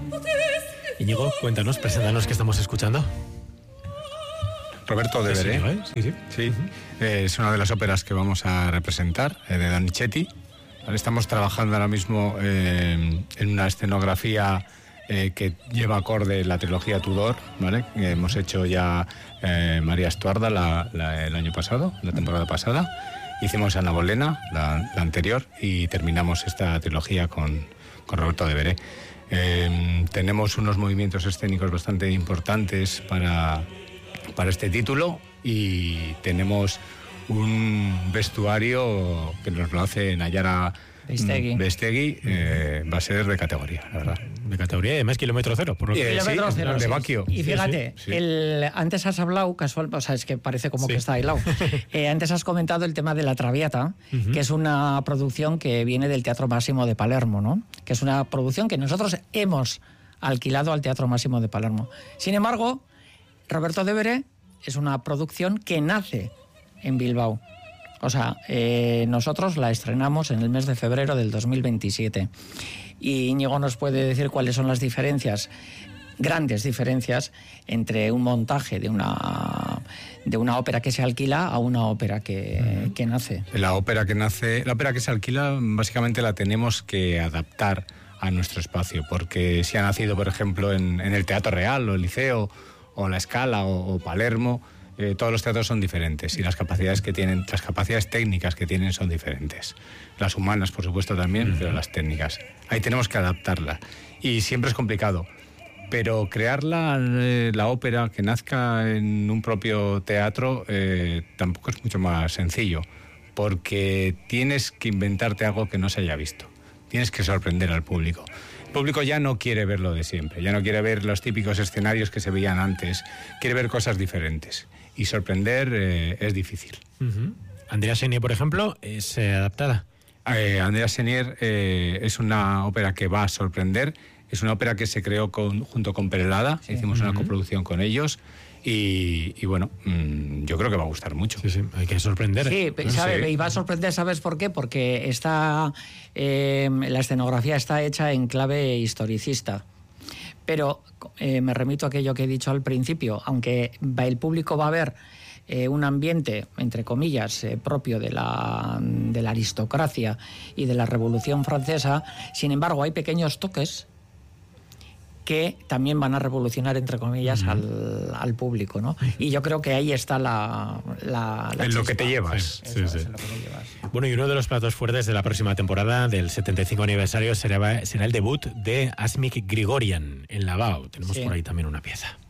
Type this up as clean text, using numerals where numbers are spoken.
Íñigo, cuéntanos, preséntanos qué estamos escuchando. Roberto de Veré. Sí. Es una de las óperas que vamos a representar, de Donizetti. Estamos trabajando ahora mismo en una escenografía que lleva acorde la trilogía Tudor, ¿vale? Hemos hecho ya María Estuarda el año pasado, la temporada pasada. Hicimos Ana Bolena, la anterior, y terminamos esta trilogía con Roberto de Veré. Tenemos unos movimientos escénicos bastante importantes para este título y tenemos un vestuario que nos lo hace Nayara Beistegui, va a ser de categoría, la verdad. De categoría y además kilómetro cero, por lo que kilómetro cero, de sí. Baquio. Y fíjate, sí. Antes has hablado, casual, o sea, es que parece como que está aislado. Antes has comentado el tema de La Traviata, que es una producción que viene del Teatro Máximo de Palermo, ¿no? Que es una producción que nosotros hemos alquilado al Teatro Máximo de Palermo. Sin embargo, Roberto de Veré es una producción que nace en Bilbao. O sea, nosotros la estrenamos en el mes de febrero del 2027. Y Íñigo nos puede decir cuáles son las diferencias, grandes diferencias, entre un montaje de una ópera que se alquila a una ópera que nace. La ópera que se alquila, básicamente la tenemos que adaptar a nuestro espacio, porque si ha nacido, por ejemplo, en el Teatro Real o el Liceo o La Scala o Palermo, todos los teatros son diferentes y las capacidades técnicas que tienen son diferentes. Las humanas, por supuesto, también, pero las técnicas. Ahí tenemos que adaptarla. Y siempre es complicado. Pero crear la ópera que nazca en un propio teatro tampoco es mucho más sencillo, porque tienes que inventarte algo que no se haya visto. Tienes que sorprender al público. El público ya no quiere ver lo de siempre, ya no quiere ver los típicos escenarios que se veían antes, quiere ver cosas diferentes. Y sorprender es difícil. Andrea Chenier, por ejemplo, es adaptada. Andrea Chenier es una ópera que va a sorprender. Es una ópera que se creó junto con Perelada. Hicimos una coproducción con ellos. Y bueno, yo creo que va a gustar mucho. Sí, hay que sorprender. Sí, y va a sorprender, ¿sabes por qué? Porque la escenografía está hecha en clave historicista. Pero me remito a aquello que he dicho al principio, aunque el público va a ver un ambiente, entre comillas, propio de la aristocracia y de la Revolución Francesa, sin embargo hay pequeños toques que también van a revolucionar, entre comillas, al público, ¿no? Y yo creo que ahí está la en lo que te llevas. Sí. Lo que te llevas. Bueno, y uno de los platos fuertes de la próxima temporada del 75 aniversario será el debut de Asmik Grigorian en Lavao. Tenemos por ahí también una pieza.